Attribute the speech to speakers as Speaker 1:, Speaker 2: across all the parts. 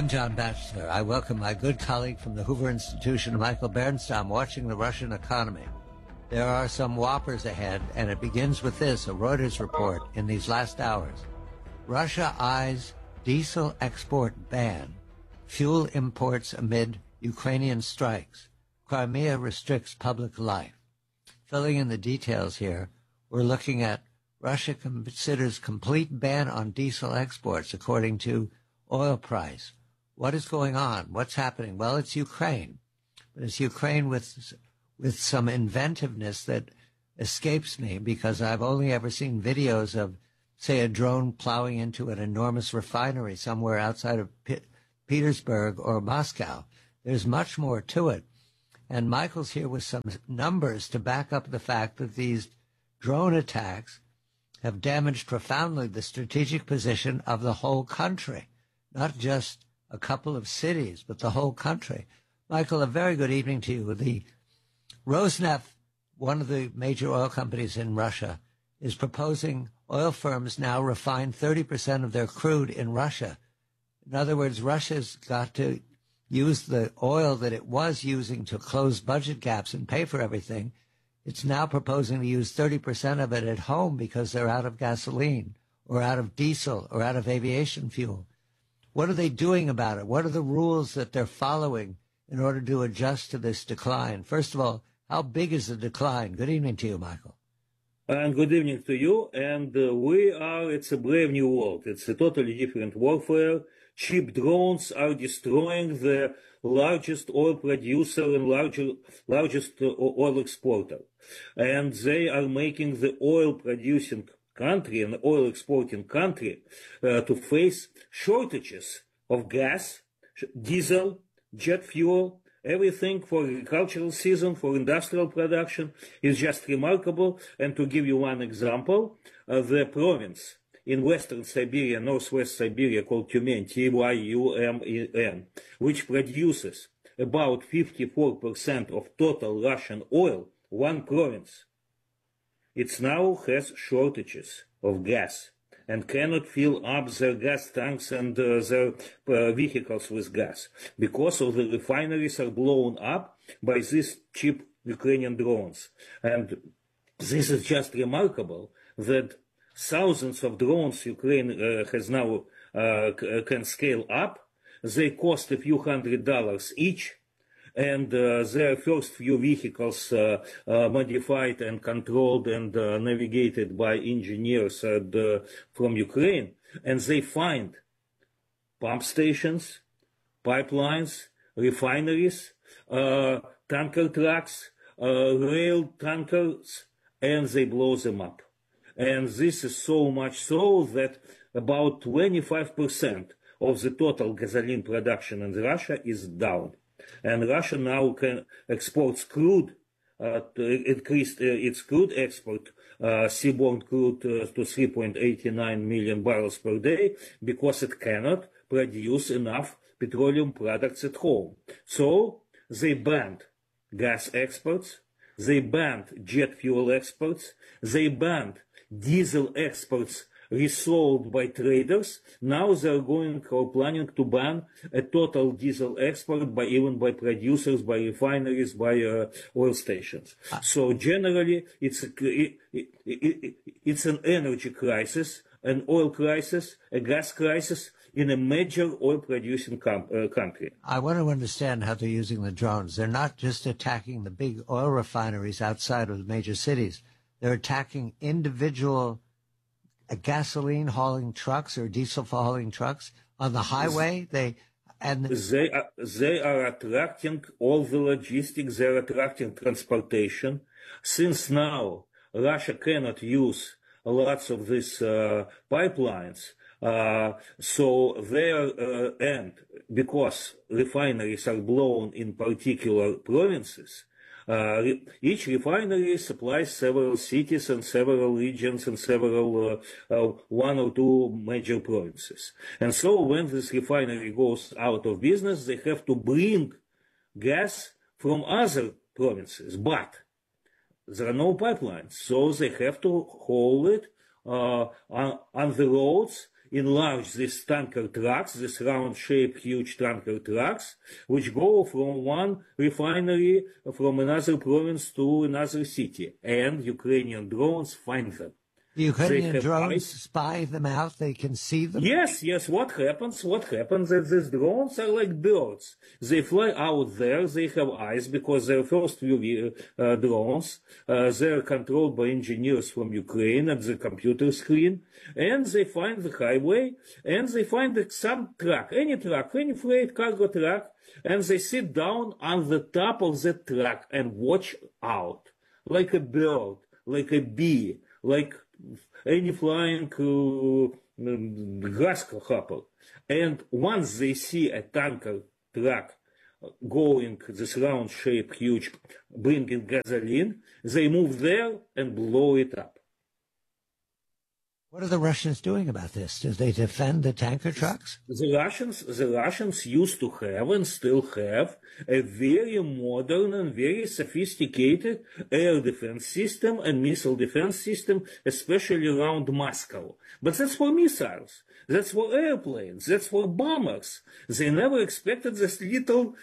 Speaker 1: I'm John Batchelor. I welcome my good colleague from the Hoover Institution, Michael Bernstam, watching the Russian economy. There are some whoppers ahead, and it begins with this, a Reuters report in these last hours. Russia eyes diesel export ban, fuel imports amid Ukrainian strikes. Crimea restricts public life. Filling in the details here, we're looking at Russia considers complete ban on diesel exports according to oil price. What is going on? What's happening? Well, it's Ukraine. But it's Ukraine with some inventiveness that escapes me because I've only ever seen videos of, say, a drone plowing into an enormous refinery somewhere outside of Petersburg or Moscow. There's much more to it. And Michael's here with some numbers to back up the fact that these drone attacks have damaged profoundly the strategic position of the whole country, not just a couple of cities, but the whole country. Michael, a very good evening to you. The Rosneft, one of the major oil companies in Russia, is proposing oil firms now refine 30% of their crude in Russia. In other words, Russia's got to use the oil that it was using to close budget gaps and pay for everything. It's now proposing to use 30% of it at home because they're out of gasoline or out of diesel or out of aviation fuel. What are they doing about it? What are the rules that they're following in order to adjust to this decline? First of all, how big is the decline? Good evening to you, Michael.
Speaker 2: And good evening to you. And it's a brave new world. It's a totally different warfare. Cheap drones are destroying the largest oil producer and largest oil exporter. And they are making the oil producing country and oil exporting country to face shortages of gas, diesel, jet fuel, everything for agricultural season, for industrial production is just remarkable. And to give you one example, the province in Western Siberia, Northwest Siberia called Tyumen, Tyumen, which produces about 54% of total Russian oil, one province, it now has shortages of gas and cannot fill up their gas tanks and their vehicles with gas because of the refineries are blown up by these cheap Ukrainian drones. And this is just remarkable that thousands of drones Ukraine has now can scale up. They cost a few $100s each. And their first few vehicles modified and controlled and navigated by engineers from Ukraine. And they find pump stations, pipelines, refineries, tanker trucks, rail tankers, and they blow them up. And this is so much so that about 25% of the total gasoline production in Russia is down. And Russia now can export crude, increased its crude export, seaborne crude to 3.89 million barrels per day because it cannot produce enough petroleum products at home. So they banned gas exports, they banned jet fuel exports, they banned diesel exports resold by traders. Now they are going or planning to ban a total diesel export by producers, by refineries, by oil stations. So generally, it's an energy crisis, an oil crisis, a gas crisis in a major oil producing country.
Speaker 1: I want to understand how they're using the drones. They're not just attacking the big oil refineries outside of the major cities. They're attacking individual gasoline hauling trucks or diesel hauling trucks on the highway. They
Speaker 2: are attracting all the logistics. They're attracting transportation. Since now Russia cannot use lots of these pipelines, so their end, because refineries are blown in particular provinces. Each refinery supplies several cities and several regions and several one or two major provinces. And so when this refinery goes out of business, they have to bring gas from other provinces. But there are no pipelines, so they have to haul it on the roads enlarge these tanker trucks, these round-shaped, huge tanker trucks, which go from one refinery from another province to another city. And Ukrainian drones find them.
Speaker 1: The Ukrainian drones spy them out. They can see them.
Speaker 2: Yes. What happens is these drones are like birds. They fly out there. They have eyes because they're first view drones. They're controlled by engineers from Ukraine at the computer screen. And they find the highway and they find some truck, any freight cargo truck. And they sit down on the top of the truck and watch out like a bird, like a bee, like any flying grasshopper. And once they see a tanker truck going this round-shaped, huge, bringing gasoline, they move there and blow it up.
Speaker 1: What are the Russians doing about this? Do they defend the tanker trucks?
Speaker 2: The Russians used to have and still have a very modern and very sophisticated air defense system and missile defense system, especially around Moscow. But that's for missiles. That's for airplanes. That's for bombers. They never expected this little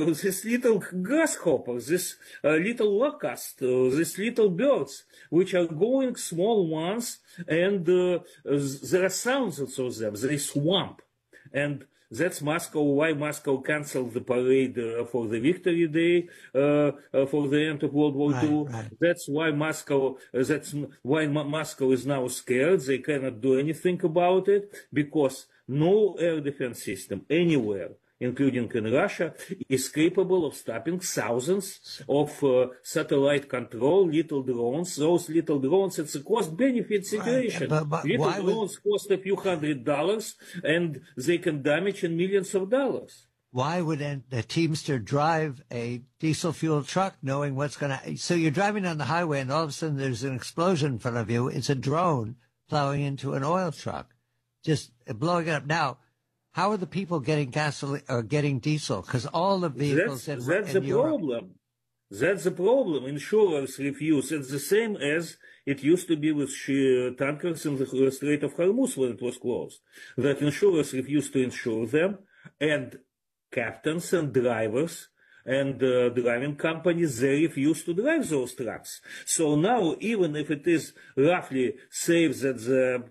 Speaker 2: grasshoppers, this little locust, these little birds, which are going small ones, and there are thousands of them. They swamp, and that's Moscow. Why Moscow canceled the parade for the Victory Day for the end of World War II.
Speaker 1: Right.
Speaker 2: That's why Moscow. That's why Moscow is now scared. They cannot do anything about it because no air defense system anywhere, including in Russia, is capable of stopping thousands of satellite control little drones. Those little drones, it's a cost-benefit situation.
Speaker 1: Right. But
Speaker 2: little drones cost a few $100s, and they can damage in millions of dollars.
Speaker 1: Why would a Teamster drive a diesel-fueled truck knowing what's going to... So you're driving on the highway, and all of a sudden there's an explosion in front of you. It's a drone plowing into an oil truck, just blowing it up. Now, how are the people getting gasoline or getting diesel? Because all the vehicles
Speaker 2: that's
Speaker 1: in
Speaker 2: the
Speaker 1: Europe...
Speaker 2: problem. That's the problem. Insurers refuse. It's the same as it used to be with tankers in the Strait of Hormuz when it was closed. That insurers refused to insure them, and captains and drivers and driving companies, they refuse to drive those trucks. So now, even if it is roughly safe that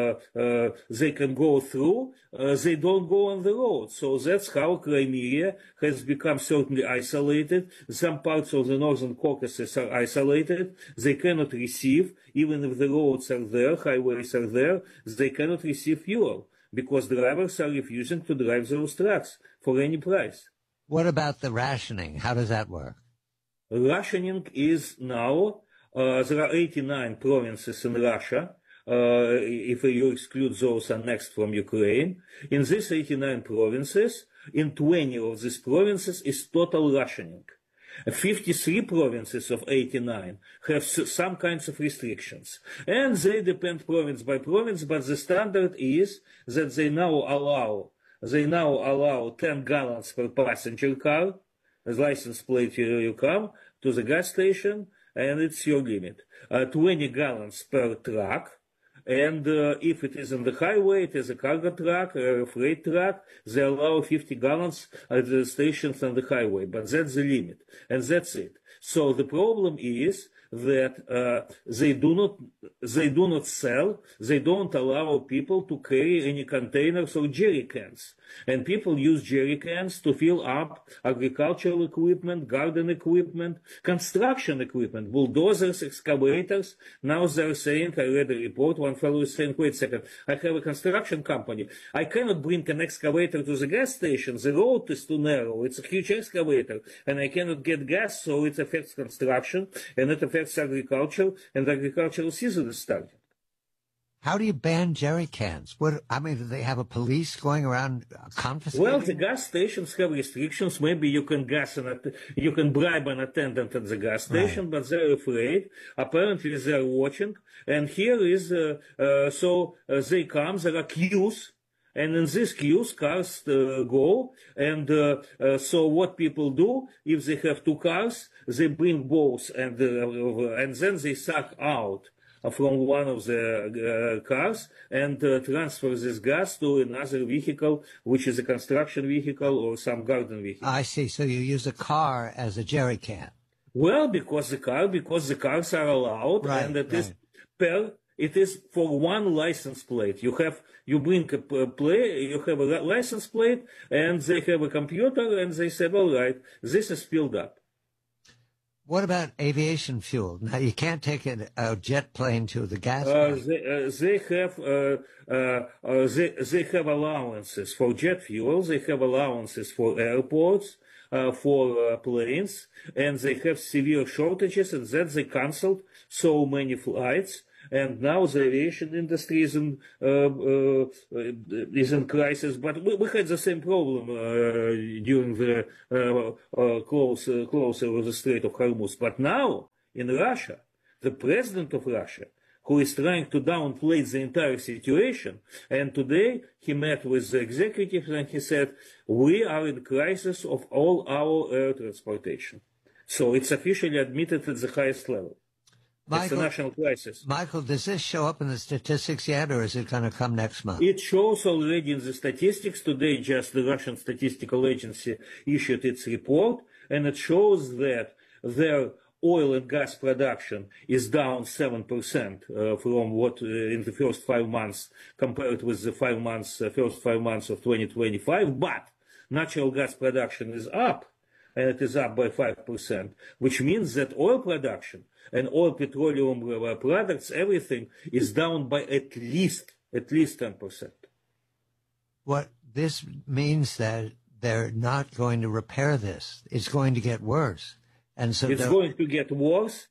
Speaker 2: they can go through, they don't go on the road. So that's how Crimea has become certainly isolated. Some parts of the Northern Caucasus are isolated. They cannot receive, even if the roads are there, highways are there, they cannot receive fuel because drivers are refusing to drive those trucks for any price.
Speaker 1: What about the rationing? How does that work?
Speaker 2: Rationing is now, there are 89 provinces in Russia. If you exclude those annexed from Ukraine, in these 89 provinces, in 20 of these provinces is total rationing. 53 provinces of 89 have some kinds of restrictions. And they depend province by province, but the standard is that they now allow 10 gallons per passenger car, as license plate you come to the gas station, and it's your limit. 20 gallons per truck. And if it is on the highway, it is a cargo truck or a freight truck, they allow 50 gallons at the stations on the highway. But that's the limit. And that's it. So the problem is that they do not sell, they don't allow people to carry any containers or jerry cans. And people use jerry cans to fill up agricultural equipment, garden equipment, construction equipment, bulldozers, excavators. Now they're saying, I read a report, one fellow is saying, wait a second, I have a construction company. I cannot bring an excavator to the gas station. The road is too narrow. It's a huge excavator. And I cannot get gas, so it affects construction, and it affects agriculture, and the agricultural season is starting.
Speaker 1: How do you ban jerry cans? Do they have a police going around confiscating?
Speaker 2: Well, the gas stations have restrictions. Maybe you can you can bribe an attendant at the gas station, right. But they're afraid. Apparently, they're watching. And here is they come. There are queues. And in these queues, cars go. And so what people do, if they have two cars, they bring both, and then they suck out from one of the cars and transfer this gas to another vehicle, which is a construction vehicle or some garden vehicle.
Speaker 1: I see. So you use a car as a jerry can.
Speaker 2: Well, because the cars are allowed,
Speaker 1: Right,
Speaker 2: and it is
Speaker 1: right.
Speaker 2: it is for one license plate. You bring you have a license plate, and they have a computer, and they said, all right, this is filled up.
Speaker 1: What about aviation fuel? Now, you can't take a jet plane to the gas plant.
Speaker 2: They have allowances for jet fuel. They have allowances for airports, for planes, and they have severe shortages, and that they canceled so many flights. And now the aviation industry is in crisis. But we had the same problem during the closure of the Strait of Hormuz. But now in Russia, the president of Russia, who is trying to downplay the entire situation, and today he met with the executives and he said, we are in crisis of all our air transportation. So it's officially admitted at the highest level. It's a national crisis.
Speaker 1: Michael, does this show up in the statistics yet, or is it going to come next month?
Speaker 2: It shows already in the statistics. Today, just the Russian Statistical Agency issued its report, and it shows that their oil and gas production is down 7% from what in the first 5 months compared with the first 5 months of 2025. But natural gas production is up, and it is up by 5%, which means that oil production and oil petroleum products, everything is down by at least 10%.
Speaker 1: What this means that they're not going to repair this. It's going to get worse. And so
Speaker 2: it's going to get worse.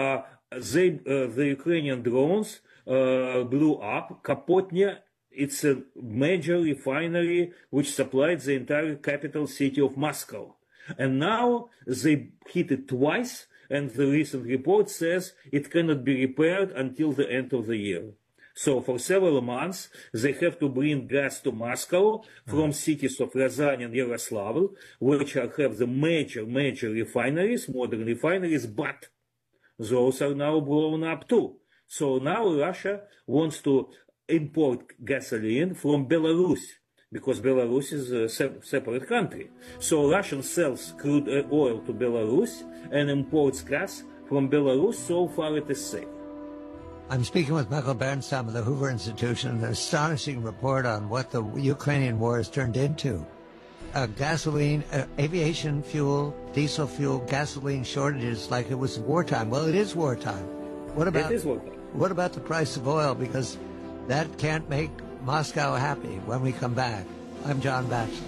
Speaker 2: The Ukrainian drones blew up Kapotnya. It's a major refinery which supplied the entire capital city of Moscow. And now they hit it twice. And the recent report says it cannot be repaired until the end of the year. So for several months, they have to bring gas to Moscow from cities of Ryazan and Yaroslavl, which have the major refineries, modern refineries, but those are now blown up too. So now Russia wants to import gasoline from Belarus, because Belarus is a separate country. So Russia sells crude oil to Belarus and imports gas from Belarus. So far it is safe.
Speaker 1: I'm speaking with Michael Bernstam of the Hoover Institution, an astonishing report on what the Ukrainian war has turned into. Gasoline, aviation fuel, diesel fuel, gasoline shortages like it was wartime. Well, it is wartime.
Speaker 2: It is wartime.
Speaker 1: What about the price of oil? Because that can't make Moscow happy. When we come back, I'm John Batchelor.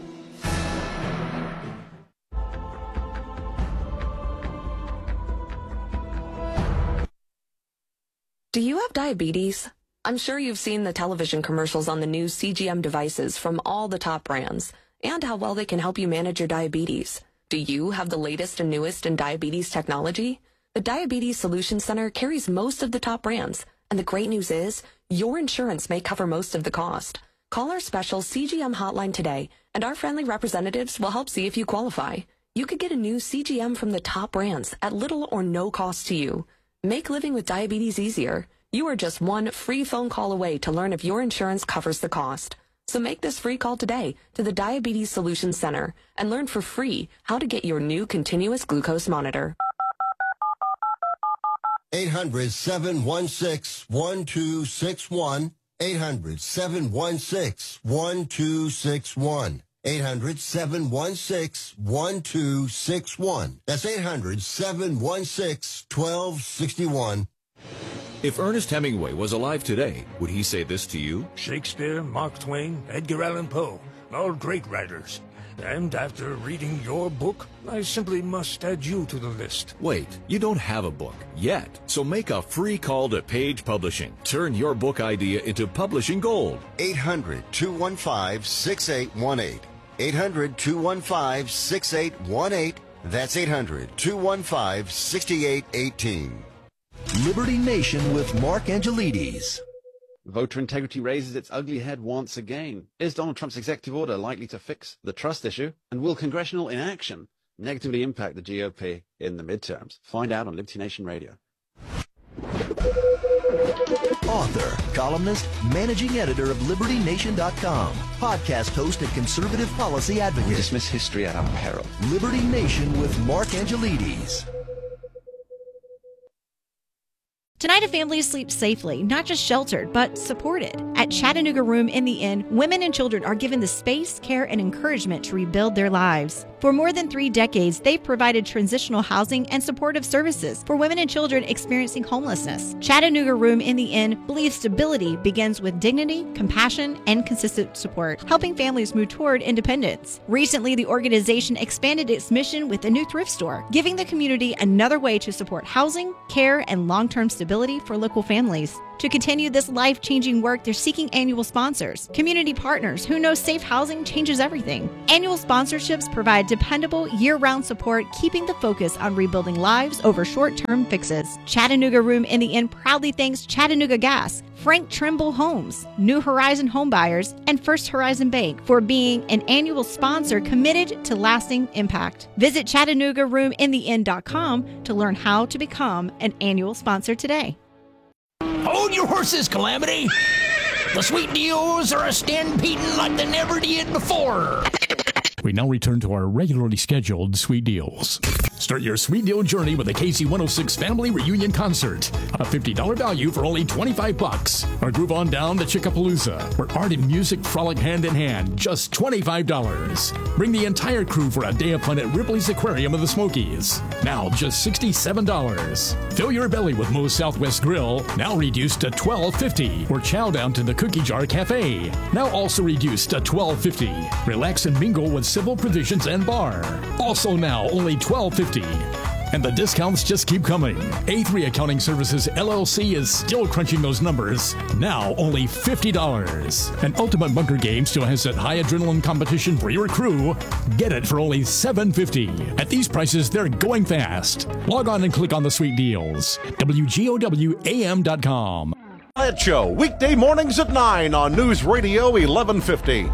Speaker 3: Do you have diabetes? I'm sure you've seen the television commercials on the new CGM devices from all the top brands and how well they can help you manage your diabetes. Do you have the latest and newest in diabetes technology? The Diabetes Solution Center carries most of the top brands, and the great news is your insurance may cover most of the cost. Call our special CGM hotline today, and our friendly representatives will help see if you qualify. You could get a new CGM from the top brands at little or no cost to you. Make living with diabetes easier. You are just one free phone call away to learn if your insurance covers the cost. So make this free call today to the Diabetes Solution Center and learn for free how to get your new continuous glucose monitor.
Speaker 4: 800-716-1261. 800-716-1261. 800-716-1261. That's 800-716-1261.
Speaker 5: If Ernest Hemingway was alive today, would he say this to you?
Speaker 6: Shakespeare, Mark Twain, Edgar Allan Poe, all great writers. And after reading your book, I simply must add you to the list.
Speaker 5: Wait, you don't have a book yet. So make a free call to Page Publishing. Turn your book idea into publishing gold.
Speaker 4: 800-215-6818. 800-215-6818. That's 800-215-6818.
Speaker 7: Liberty Nation with Mark Angelides.
Speaker 8: Voter integrity raises its ugly head once again. Is Donald Trump's executive order likely to fix the trust issue? And will congressional inaction negatively impact the GOP in the midterms? Find out on Liberty Nation Radio.
Speaker 7: author, columnist, managing editor of LibertyNation.com, podcast host and conservative policy advocate.
Speaker 9: We dismiss history at our peril.
Speaker 7: Liberty Nation with Mark Angelides.
Speaker 10: Tonight, a family sleeps safely, not just sheltered, but supported. At Chattanooga Room in the Inn, women and children are given the space, care, and encouragement to rebuild their lives. For more than 3 decades, they've provided transitional housing and supportive services for women and children experiencing homelessness. Chattanooga Room in the Inn believes stability begins with dignity, compassion, and consistent support, helping families move toward independence. Recently, the organization expanded its mission with a new thrift store, giving the community another way to support housing, care, and long-term stability for local families. To continue this life-changing work, they're seeking annual sponsors, community partners who know safe housing changes everything. Annual sponsorships provide dependable, year-round support, keeping the focus on rebuilding lives over short-term fixes. Chattanooga Room in the Inn proudly thanks Chattanooga Gas, Frank Trimble Homes, New Horizon Homebuyers, and First Horizon Bank for being an annual sponsor committed to lasting impact. Visit ChattanoogaRoomInTheInn.com to learn how to become an annual sponsor today.
Speaker 11: Hold your horses, Calamity. The sweet deals are a stampeding like they never did before.
Speaker 12: We now return to our regularly scheduled Sweet Deals. Start your Sweet Deal journey with the KC106 Family Reunion Concert. A $50 value for only $25. Or groove on down to Chickapalooza, where art and music frolic hand in hand, just $25. Bring the entire crew for a day of fun at Ripley's Aquarium of the Smokies. Now just $67. Fill your belly with Moe's Southwest Grill, now reduced to $12.50. Or chow down to the Cookie Jar Cafe, now also reduced to $12.50. Relax and mingle with Civil Provisions and Bar, also now only $12.50. And the discounts just keep coming. A3 Accounting Services LLC is still crunching those numbers. Now only $50. And Ultimate Bunker Game still has that high adrenaline competition for your crew. Get it for only $7.50. At these prices, they're going fast. Log on and click on the sweet deals. WGOWAM.com.
Speaker 13: Ed Show, weekday mornings at 9 on News Radio 1150.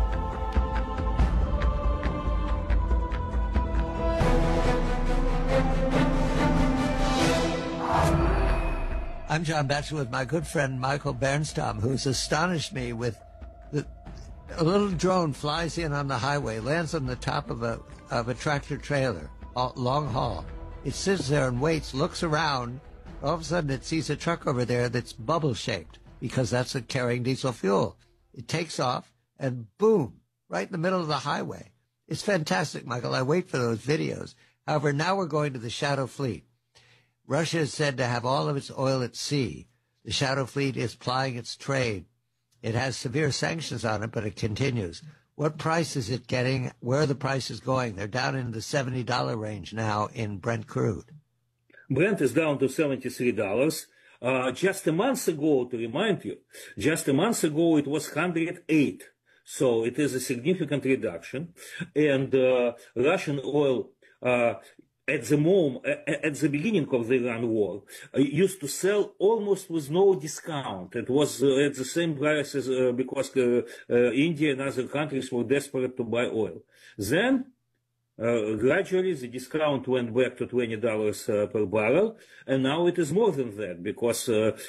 Speaker 1: I'm John Batchelor with my good friend Michael Bernstam, who's astonished me with a little drone flies in on the highway, lands on the top of a tractor trailer, long haul. It sits there and waits, looks around. All of a sudden, it sees a truck over there that's bubble-shaped because that's carrying diesel fuel. It takes off, and boom, right in the middle of the highway. It's fantastic, Michael. I wait for those videos. However, now we're going to the Shadow Fleet. Russia is said to have all of its oil at sea. The Shadow Fleet is plying its trade. It has severe sanctions on it, but it continues. What price is it getting? Where are the prices going? They're down in the $70 range now in Brent crude.
Speaker 2: Brent is down to $73. Just a month ago, to remind you, just a month ago it was 108. So it is a significant reduction. And Russian oil at the beginning of the Iran war, used to sell almost with no discount. It was at the same prices because India and other countries were desperate to buy oil. Then, gradually, the discount went back to $20 per barrel, and now it is more than that because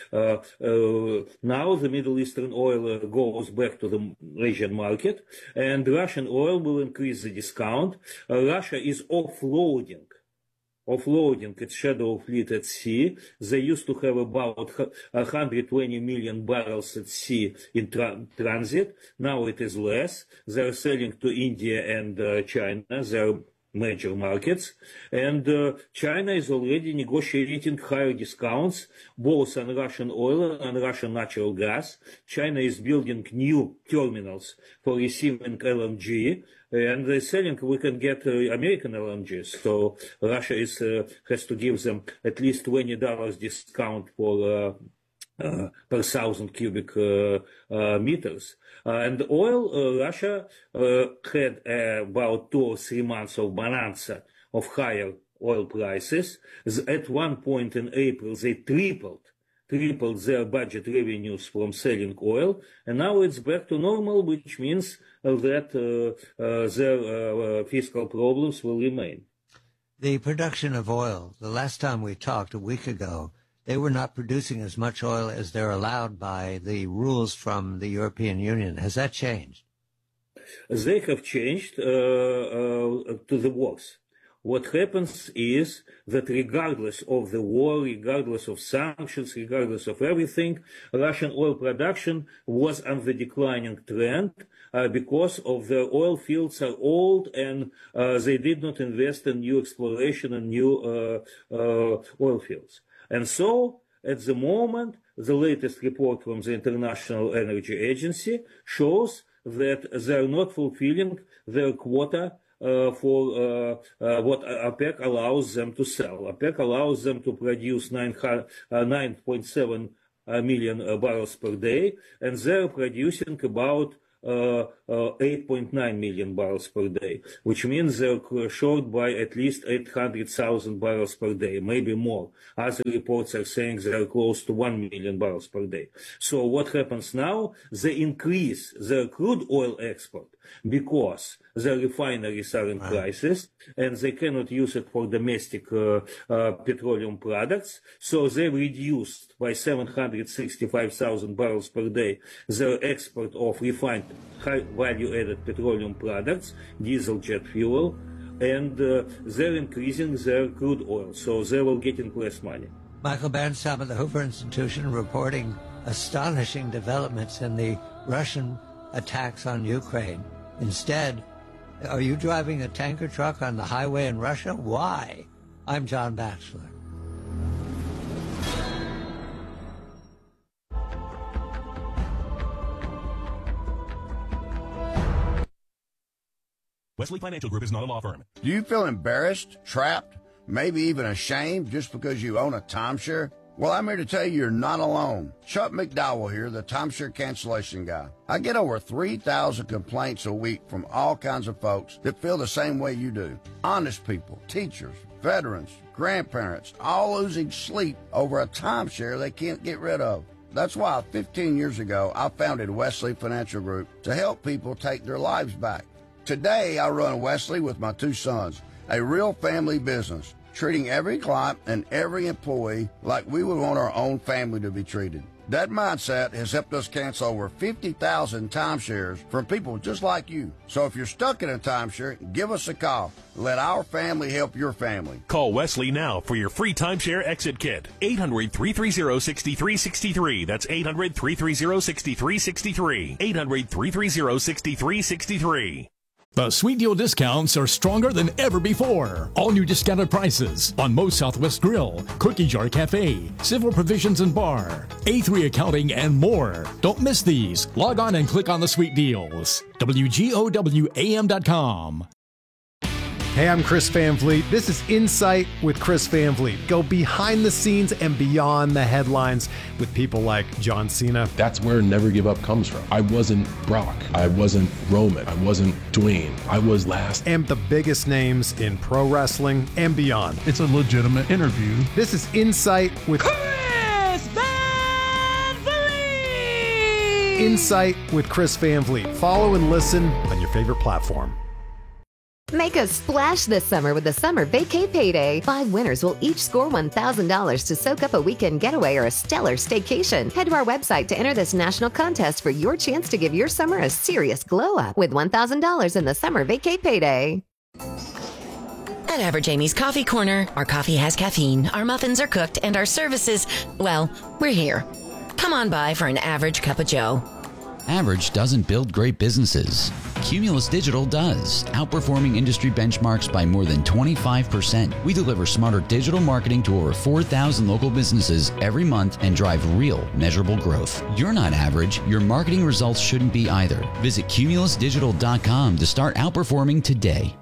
Speaker 2: now the Middle Eastern oil goes back to the Asian market, and Russian oil will increase the discount. Russia is offloading its shadow fleet at sea. They used to have about 120 million barrels at sea in transit. Now it is less. They're selling to India and China, their major markets. And China is already negotiating higher discounts, both on Russian oil and Russian natural gas. China is building new terminals for receiving LNG. And they're selling, we can get American LNG. So Russia has to give them at least $20 discount for per 1,000 cubic meters. And oil, Russia had about 2 or 3 months of bonanza of higher oil prices. At one point in April, they tripled their budget revenues from selling oil, and now it's back to normal, which means that their fiscal problems will remain.
Speaker 1: The production of oil, the last time we talked a week ago, they were not producing as much oil as they're allowed by the rules from the European Union. Has that changed?
Speaker 2: They have changed to the worse. What happens is that regardless of the war, regardless of sanctions, regardless of everything, Russian oil production was on the declining trend because of the oil fields are old and they did not invest in new exploration and new oil fields. And so, at the moment, the latest report from the International Energy Agency shows that they are not fulfilling their quota for what OPEC allows them to sell. OPEC allows them to produce 9.7 million barrels per day, and they're producing about 8.9 million barrels per day, which means they're short by at least 800,000 barrels per day, maybe more. Other reports are saying they're close to 1 million barrels per day. So what happens now? They increase their crude oil export because the refineries are in crisis and they cannot use it for domestic petroleum products. So they reduced by 765,000 barrels per day their export of refined high value-added petroleum products, diesel, jet fuel, and they're increasing their crude oil. So they will get in less money.
Speaker 1: Michael Bernstam of the Hoover Institution reporting astonishing developments in the Russian attacks on Ukraine. Instead, are you driving a tanker truck on the highway in Russia? Why? I'm John Batchelor.
Speaker 9: Wesley Financial Group is not a law firm.
Speaker 14: Do you feel embarrassed, trapped, maybe even ashamed just because you own a timeshare? Well, I'm here to tell you you're not alone. Chuck McDowell here, the timeshare cancellation guy. I get over 3,000 complaints a week from all kinds of folks that feel the same way you do. Honest people, teachers, veterans, grandparents, all losing sleep over a timeshare they can't get rid of. That's why 15 years ago, I founded Wesley Financial Group to help people take their lives back. Today, I run Wesley with my two sons, a real family business, treating every client and every employee like we would want our own family to be treated. That mindset has helped us cancel over 50,000 timeshares from people just like you. So if you're stuck in a timeshare, give us a call. Let our family help your family.
Speaker 9: Call Wesley now for your free timeshare exit kit. 800-330-6363. That's 800-330-6363. 800-330-6363.
Speaker 12: The Sweet Deal discounts are stronger than ever before. All new discounted prices on Moe's Southwest Grill, Cookie Jar Cafe, Civil Provisions and Bar, A3 Accounting, and more. Don't miss these. Log on and click on the Sweet Deals. WGOWAM.com.
Speaker 15: Hey, I'm Chris Van Vliet. This is Insight with Chris Van Vliet. Go behind the scenes and beyond the headlines with people like John Cena.
Speaker 16: That's where Never Give Up comes from. I wasn't Brock. I wasn't Roman. I wasn't Dwayne. I was last.
Speaker 15: And the biggest names in pro wrestling and beyond.
Speaker 17: It's a legitimate interview.
Speaker 15: This is Insight with
Speaker 11: Chris Van Vliet!
Speaker 15: Insight with Chris Van Vliet. Follow and listen on your favorite platform.
Speaker 18: Make a splash this summer with the Summer Vacay Payday. 5 winners will each score $1,000 to soak up a weekend getaway or a stellar staycation. Head to our website to enter this national contest for your chance to give your summer a serious glow up with $1,000 in the Summer Vacay Payday.
Speaker 19: At Average Amy's Coffee Corner, our coffee has caffeine, our muffins are cooked, and our services, well, we're here. Come on by for an average cup of joe.
Speaker 20: Average doesn't build great businesses. Cumulus Digital does, outperforming industry benchmarks by more than 25%. We deliver smarter digital marketing to over 4,000 local businesses every month and drive real, measurable growth. You're not average. Your marketing results shouldn't be either. Visit cumulusdigital.com to start outperforming today.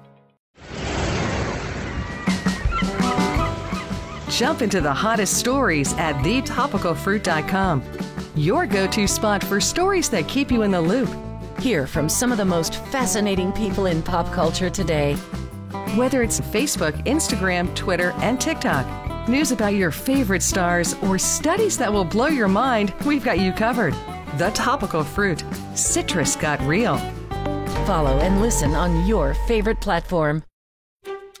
Speaker 21: Jump into the hottest stories at thetopicalfruit.com. Your go-to spot for stories that keep you in the loop.
Speaker 19: Hear from some of the most fascinating people in pop culture today.
Speaker 21: Whether it's Facebook, Instagram, Twitter, and TikTok, news about your favorite stars, or studies that will blow your mind, we've got you covered. The Topical Fruit. Citrus got real.
Speaker 19: Follow and listen on your favorite platform.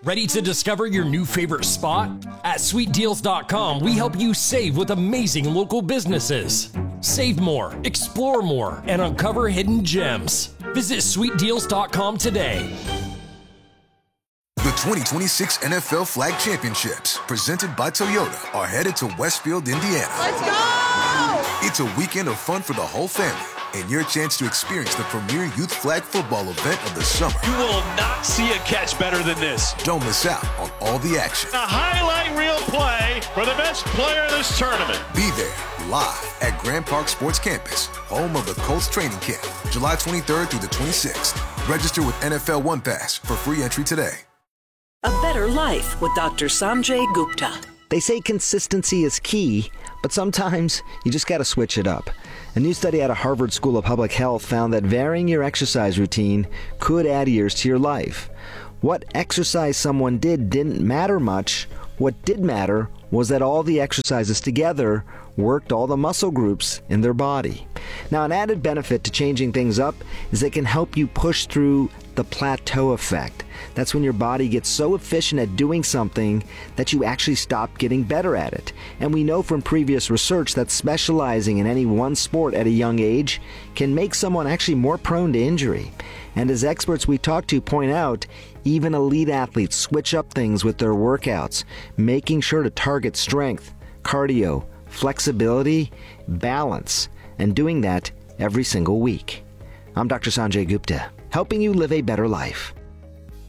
Speaker 17: Ready to discover your new favorite spot? At SweetDeals.com, we help you save with amazing local businesses. Save more, explore more, and uncover hidden gems. Visit SweetDeals.com today.
Speaker 22: The 2026 NFL Flag Championships, presented by Toyota, are headed to Westfield, Indiana.
Speaker 23: Let's go!
Speaker 22: It's a weekend of fun for the whole family, and your chance to experience the premier youth flag football event of the summer.
Speaker 24: You will not see a catch better than this.
Speaker 22: Don't miss out on all the action.
Speaker 24: A highlight reel play for the best player in this tournament.
Speaker 22: Be there, live at Grand Park Sports Campus, home of the Colts training camp, July 23rd through the 26th. Register with NFL One Pass for free entry today.
Speaker 25: A better life with Dr. Sanjay Gupta.
Speaker 26: They say consistency is key, but sometimes you just got to switch it up. A new study out of Harvard School of Public Health found that varying your exercise routine could add years to your life. What exercise someone did didn't matter much. What did matter was that all the exercises together worked all the muscle groups in their body. Now, an added benefit to changing things up is they can help you push through the plateau effect. That's when your body gets so efficient at doing something that you actually stop getting better at it. And we know from previous research that specializing in any one sport at a young age can make someone actually more prone to injury. And as experts we talk to point out, even elite athletes switch up things with their workouts, making sure to target strength, cardio, flexibility, balance, and doing that every single week. I'm Dr. Sanjay Gupta, helping you live a better life.